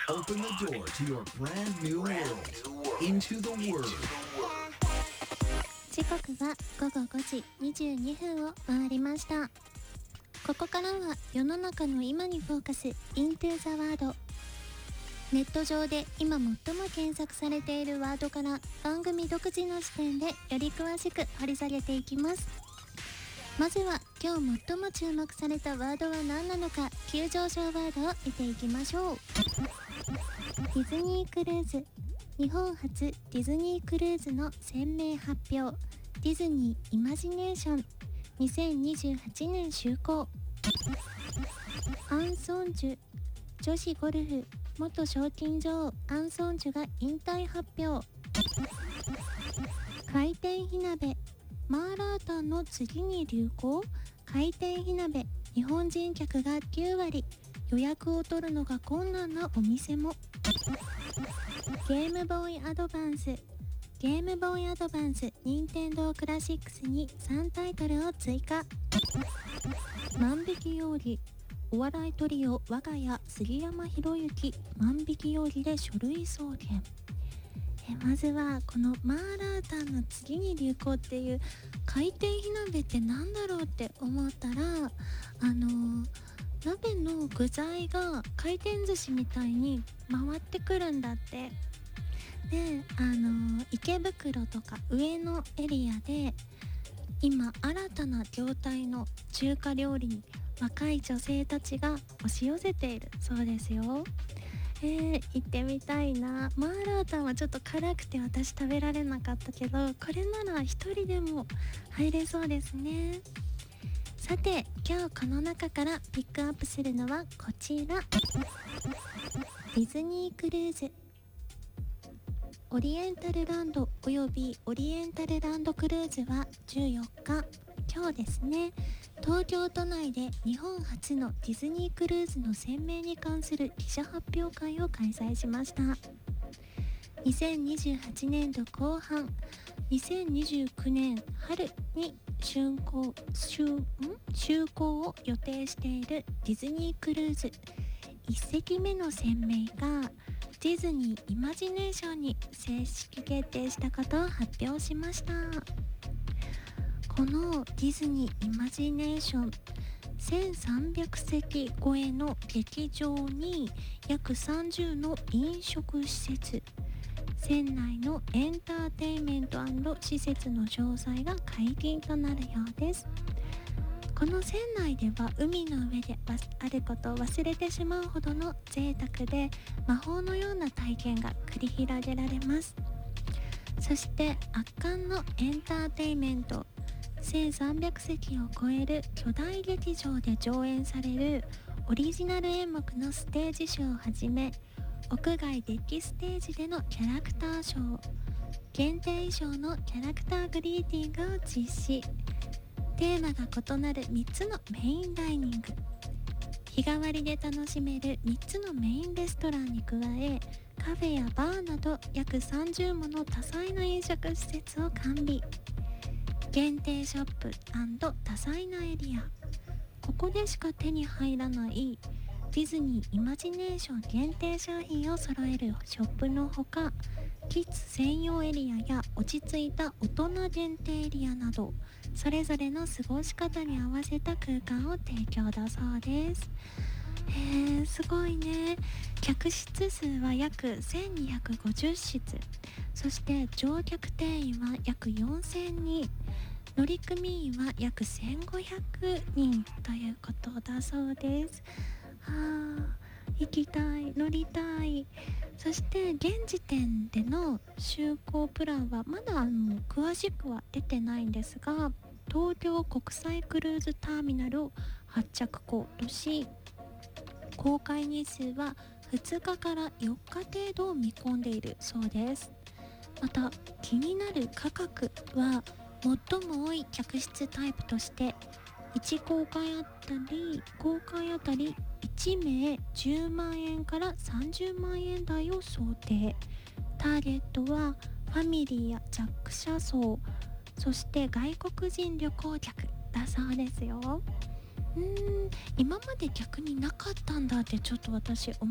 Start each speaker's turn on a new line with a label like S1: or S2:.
S1: Open the door to your brand new world. Into the Word.
S2: 時刻は午後5時22分を回りました。ここからは世の中の今にフォーカス Into the Word。ネット上で今最も検索されているワードから番組独自の視点でより詳しく掘り下げていきます。まずは今日最も注目されたワードは何なのか、急上昇ワードを見ていきましょう。ディズニークルーズ。日本初ディズニークルーズの船名発表。ディズニーイマジネーション2028年就航。アン・ソンジュ。女子ゴルフ元賞金女王アン・ソンジュが引退発表。回転火鍋。マーラータンの次に流行。回転火鍋。日本人客が9割。予約を取るのが困難なお店も。ゲームボーイアドバンス。ゲームボーイアドバンス任天堂クラシックスに3タイトルを追加。万引き容疑。お笑いトリオ我が家杉山博之万引き容疑で書類送検。まずはこのマーラータンの次に流行っていう回転火鍋ってなんだろうって思ったら、鍋の具材が回転寿司みたいに回ってくるんだって。で、池袋とか上野エリアで今新たな業態の中華料理に若い女性たちが押し寄せているそうですよ。行ってみたいな。マーラータンはちょっと辛くて私食べられなかったけど、これなら一人でも入れそうですね。さて今日この中からピックアップするのはこちら。ディズニークルーズ。オリエンタルランドおよびオリエンタルランドクルーズは14日、今日ですね、東京都内で日本初のディズニークルーズの船名に関する記者発表会を開催しました。2028年度後半、2029年春に就航を予定しているディズニークルーズ1隻目の船名がディズニーイマジネーションに正式決定したことを発表しました。このディズニーイマジネーション、1300席超えの劇場に約30の飲食施設、船内のエンターテインメント&施設の詳細が解禁となるようです。この船内では海の上であることを忘れてしまうほどの贅沢で魔法のような体験が繰り広げられます。そして圧巻のエンターテインメント、1300席を超える巨大劇場で上演されるオリジナル演目のステージショーをはじめ、屋外デッキステージでのキャラクターショー、限定衣装のキャラクターグリーティングを実施。テーマが異なる3つのメインダイニング、日替わりで楽しめる3つのメインレストランに加え、カフェやバーなど約30もの多彩な飲食施設を完備。限定ショップ&多彩なエリア、ここでしか手に入らないディズニーイマジネーション限定商品を揃えるショップのほか、キッズ専用エリアや落ち着いた大人限定エリアなど、それぞれの過ごし方に合わせた空間を提供だそうです。すごいね。客室数は約1250室、そして乗客定員は約4000人、乗組員は約1500人ということだそうです。行きたい、乗りたい。そして現時点での就航プランはまだ詳しくは出てないんですが、東京国際クルーズターミナルを発着港とし、公開日数は2日から4日程度を見込んでいるそうです。また気になる価格は、最も多い客室タイプとして1公開あたり1名10万円から30万円台を想定。ターゲットはファミリーや弱者層、そして外国人旅行客だそうですよ。今まで逆になかったんだってちょっと私